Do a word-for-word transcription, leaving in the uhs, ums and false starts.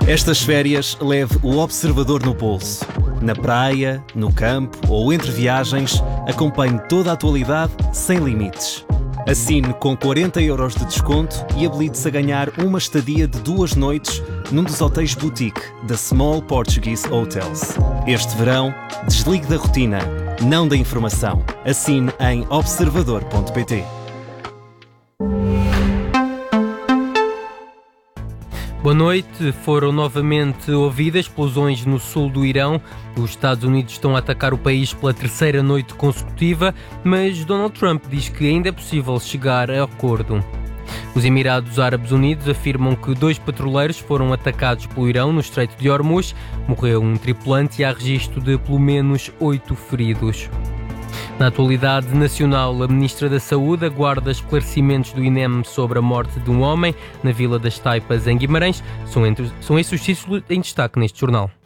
Estas férias, leve o observador no bolso. Na praia, no campo ou entre viagens, acompanhe toda a atualidade sem limites. Assine com quarenta euros de desconto e habilite-se a ganhar uma estadia de duas noites num dos hotéis boutique da Small Portuguese Hotels. Este verão, desligue da rotina, não da informação. Assine em observador ponto pt. Boa noite. Foram novamente ouvidas explosões no sul do Irão. Os Estados Unidos estão a atacar o país pela terceira noite consecutiva, mas Donald Trump diz que ainda é possível chegar a acordo. Os Emirados Árabes Unidos afirmam que dois petroleiros foram atacados pelo Irão no Estreito de Hormuz. Morreu um tripulante e há registro de pelo menos oito feridos. Na atualidade nacional, a Ministra da Saúde aguarda esclarecimentos do I N E M sobre a morte de um homem na Vila das Taipas, em Guimarães. São, entre, são esses os títulos em destaque neste jornal.